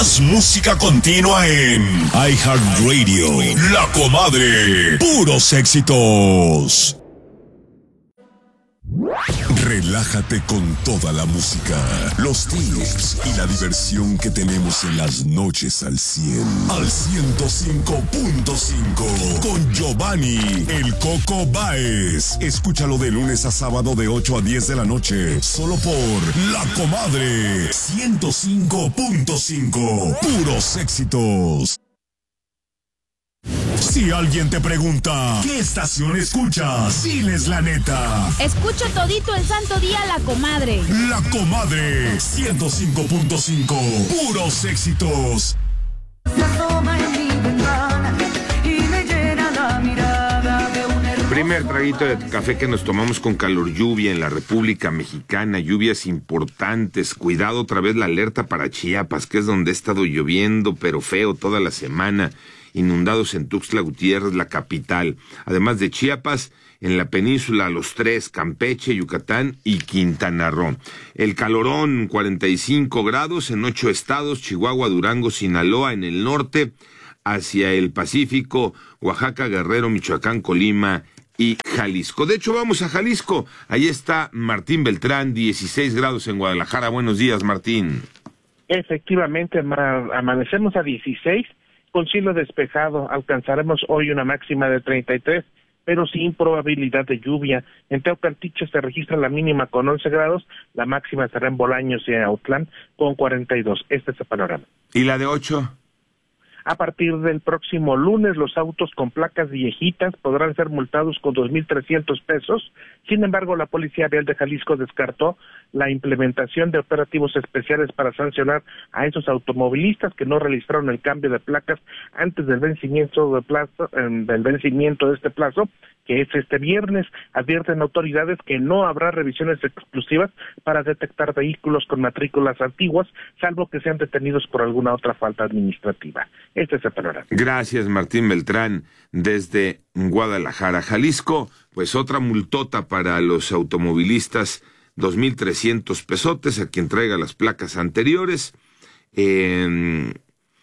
Más música continua en iHeartRadio. La Comadre. Puros éxitos. Relájate con toda la música, los tips y la diversión que tenemos en las noches al 100. Al 105.5 con Giovanni El Coco Báez. Escúchalo de lunes a sábado de 8 a 10 de la noche, solo por La Comadre 105.5. Puros éxitos. Si alguien te pregunta, ¿qué estación escuchas? Diles la neta. Escucho todito el santo día La Comadre. La Comadre 105.5. Puros éxitos. Se asoma en mi ventana y me llena la mirada de un hermoso... Primer traguito de café que nos tomamos con calor, lluvia en la República Mexicana, lluvias importantes. Cuidado, otra vez la alerta para Chiapas, que es donde ha estado lloviendo, pero feo toda la semana. Inundados en Tuxtla Gutiérrez, la capital. Además de Chiapas, en la península, Los Tres, Campeche, Yucatán y Quintana Roo. El calorón, 45 grados en 8 estados, Chihuahua, Durango, Sinaloa, en el norte, hacia el Pacífico, Oaxaca, Guerrero, Michoacán, Colima y Jalisco. De hecho, vamos a Jalisco. Ahí está Martín Beltrán, 16 grados en Guadalajara. Buenos días, Martín. Efectivamente, amanecemos a 16, con cielo despejado. Alcanzaremos hoy una máxima de 33, pero sin probabilidad de lluvia. En Teocaltiche se registra la mínima con 11 grados, la máxima será en Bolaños y en Autlán con 42. Este es el panorama. ¿Y la de 8? A partir del próximo lunes, los autos con placas viejitas podrán ser multados con 2,300 pesos. Sin embargo, la Policía Vial de Jalisco descartó la implementación de operativos especiales para sancionar a esos automovilistas que no realizaron el cambio de placas antes del vencimiento de este plazo, que es este viernes. Advierten autoridades que no habrá revisiones exclusivas para detectar vehículos con matrículas antiguas, salvo que sean detenidos por alguna otra falta administrativa. Este es el panorama. Gracias, Martín Beltrán, desde Guadalajara, Jalisco. Pues otra multota para los automovilistas, 2,300 pesotes a quien traiga las placas anteriores. ¿Se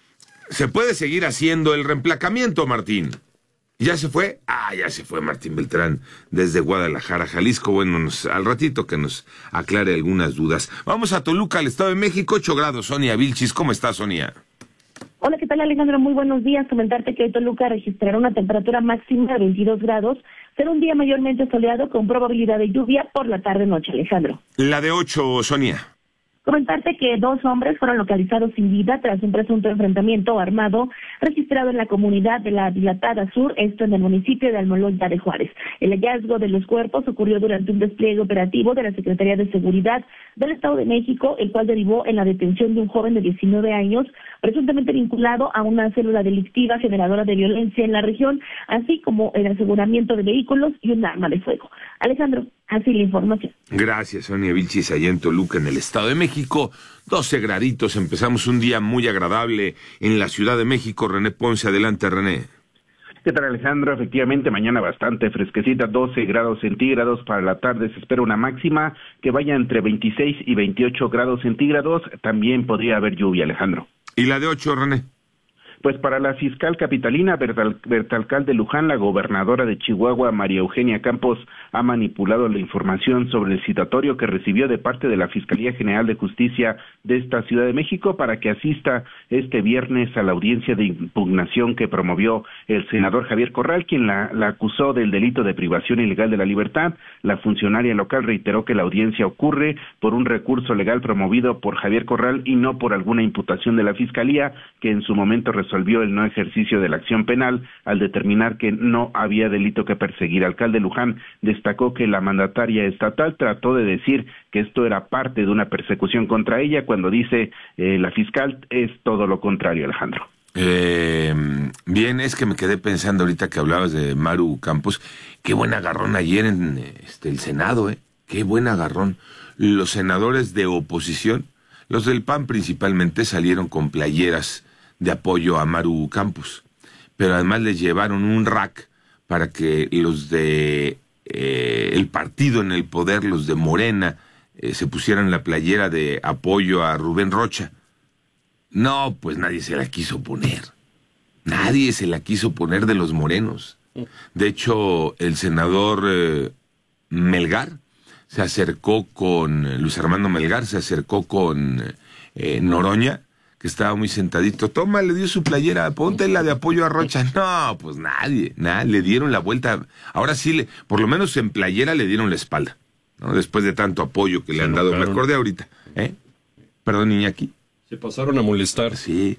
puede seguir haciendo el reemplacamiento, Martín? ¿Ya se fue? Ya se fue Martín Beltrán desde Guadalajara, Jalisco. Bueno, al ratito que nos aclare algunas dudas. Vamos a Toluca, al Estado de México, 8 grados. Sonia Vilchis, ¿cómo está, Sonia? Hola, ¿qué tal, Alejandro? Muy buenos días. Comentarte que hoy Toluca registrará una temperatura máxima de 22 grados. Será un día mayormente soleado con probabilidad de lluvia por la tarde-noche, Alejandro. La de 8, Sonia. Comentarte que 2 hombres fueron localizados sin vida tras un presunto enfrentamiento armado registrado en la comunidad de la Dilatada Sur, esto en el municipio de Almoloya de Juárez. El hallazgo de los cuerpos ocurrió durante un despliegue operativo de la Secretaría de Seguridad del Estado de México, el cual derivó en la detención de un joven de 19 años, presuntamente vinculado a una célula delictiva generadora de violencia en la región, así como el aseguramiento de vehículos y un arma de fuego. Alejandro, así la información. Gracias, Sonia Vilchis, allá en Toluca, en el Estado de México. 12 graditos, empezamos un día muy agradable en la Ciudad de México. René Ponce, adelante, René. ¿Qué tal, Alejandro? Efectivamente, mañana bastante fresquecita, 12 grados centígrados. Para la tarde se espera una máxima que vaya entre 26 y 28 grados centígrados. También podría haber lluvia, Alejandro. ¿Y la de 8, René? Pues para la fiscal capitalina Bertalcalde Luján, la gobernadora de Chihuahua, María Eugenia Campos, ha manipulado la información sobre el citatorio que recibió de parte de la Fiscalía General de Justicia de esta Ciudad de México para que asista este viernes a la audiencia de impugnación que promovió el senador Javier Corral, quien la acusó del delito de privación ilegal de la libertad. La funcionaria local reiteró que la audiencia ocurre por un recurso legal promovido por Javier Corral y no por alguna imputación de la Fiscalía, que en su momento resolvió el no ejercicio de la acción penal al determinar que no había delito que perseguir. Alcalde Luján destacó que la mandataria estatal trató de decir que esto era parte de una persecución contra ella, cuando dice la fiscal es todo lo contrario, Alejandro. Bien, es que me quedé pensando ahorita que hablabas de Maru Campos, qué buen agarrón ayer en el Senado, qué buen agarrón. Los senadores de oposición, los del PAN principalmente, salieron con playeras de apoyo a Maru Campos, pero además les llevaron un rack para que los de el partido en el poder, los de Morena, se pusieran la playera de apoyo a Rubén Rocha. No, pues nadie se la quiso poner. Nadie se la quiso poner de los morenos. De hecho, el senador Melgar se acercó con... Luis Armando Melgar se acercó con Noroña, que estaba muy sentadito. Toma, le dio su playera, ponte la de apoyo a Rocha. No, pues nadie, le dieron la vuelta. Ahora sí, por lo menos en playera le dieron la espalda, ¿no? Después de tanto apoyo que le han dado. Me acordé ahorita. Perdón, Iñaki. Se pasaron a molestar. Sí.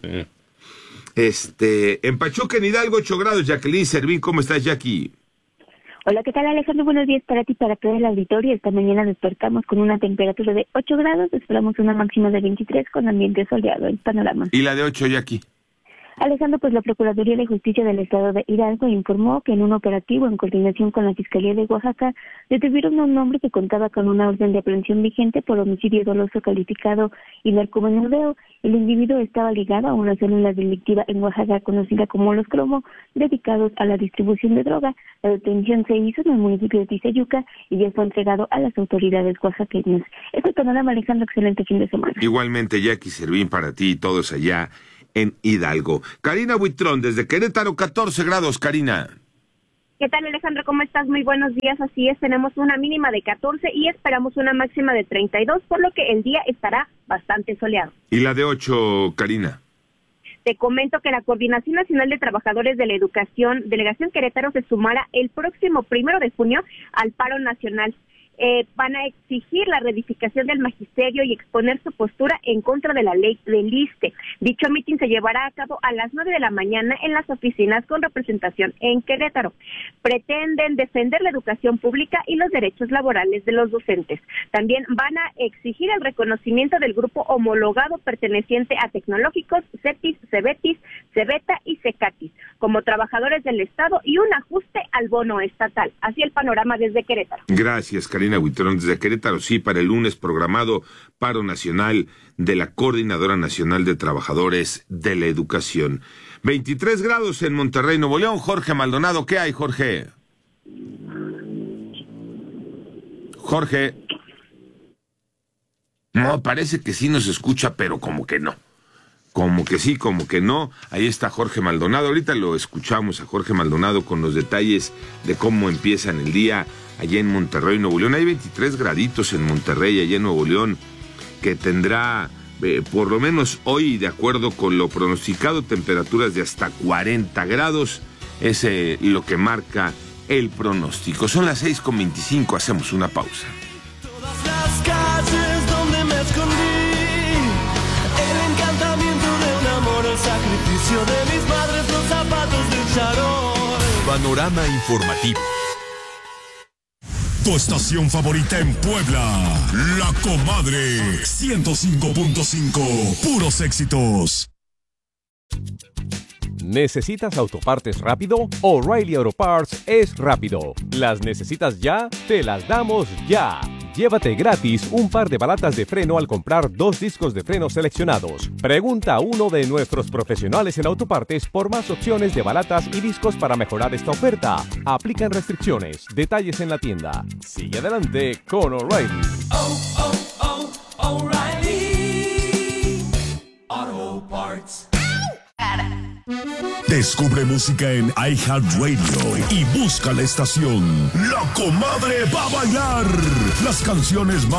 En Pachuca, en Hidalgo, 8 grados. Jacqueline Servín, ¿cómo estás, Jackie? Hola, ¿qué tal, Alejandro? Buenos días para ti, para todo el auditorio. Esta mañana despertamos con una temperatura de 8 grados, esperamos una máxima de 23 con ambiente soleado. El panorama. ¿Y la de 8, Jackie? Alejandro, pues la Procuraduría de Justicia del Estado de Hidalgo informó que en un operativo en coordinación con la Fiscalía de Oaxaca detuvieron a un hombre que contaba con una orden de aprehensión vigente por homicidio doloso calificado y narcomenudeo. El individuo estaba ligado a una célula delictiva en Oaxaca conocida como Los Cromo, dedicados a la distribución de droga. La detención se hizo en el municipio de Tizayuca y ya fue entregado a las autoridades oaxaqueñas. Este panorama, Alejandro, excelente fin de semana. Igualmente, Jackie Servín, para ti y todos allá en Hidalgo. Karina Buitrón, desde Querétaro, 14 grados, Karina. ¿Qué tal, Alejandro? ¿Cómo estás? Muy buenos días. Así es, tenemos una mínima de 14 y esperamos una máxima de 32, por lo que el día estará bastante soleado. ¿Y la de 8, Karina? Te comento que la Coordinación Nacional de Trabajadores de la Educación, Delegación Querétaro, se sumará el próximo 1 de junio al paro nacional. Van a exigir la reedificación del magisterio y exponer su postura en contra de la ley del ISSSTE. Dicho mitin se llevará a cabo a las 9 de la mañana en las oficinas con representación en Querétaro. Pretenden defender la educación pública y los derechos laborales de los docentes. También van a exigir el reconocimiento del grupo homologado perteneciente a tecnológicos, CETIS, CEBETIS, CEBETA y CECATIS, como trabajadores del Estado y un ajuste al bono estatal. Así el panorama desde Querétaro. Gracias, Karina Buitrón, desde Querétaro. Sí, para el lunes programado paro nacional de la Coordinadora Nacional de Trabajadores de la Educación. 23 grados en Monterrey, Nuevo León. Jorge Maldonado, ¿qué hay, Jorge? Jorge. No, parece que sí nos escucha, pero como que no. Como que sí, como que no. Ahí está Jorge Maldonado. Ahorita lo escuchamos a Jorge Maldonado con los detalles de cómo empiezan el día allá en Monterrey, Nuevo León. Hay 23 graditos en Monterrey, allá en Nuevo León, que tendrá, por lo menos hoy, de acuerdo con lo pronosticado, temperaturas de hasta 40 grados. Es lo que marca el pronóstico. Son las 6:25, hacemos una pausa. Todas las calles donde me escondí, el encantamiento de un amor, el sacrificio de mis madres, los zapatos del charol. Panorama informativo. Tu estación favorita en Puebla, La Comadre, 105.5, puros éxitos. ¿Necesitas autopartes rápido? O'Reilly Auto Parts es rápido. ¿Las necesitas ya? Te las damos ya. Llévate gratis un par de balatas de freno al comprar 2 discos de freno seleccionados. Pregunta a uno de nuestros profesionales en autopartes por más opciones de balatas y discos para mejorar esta oferta. Aplican restricciones. Detalles en la tienda. Sigue adelante con O'Reilly. O'Reilly Auto Parts. Descubre música en iHeartRadio y busca la estación La Comadre va a bailar las canciones más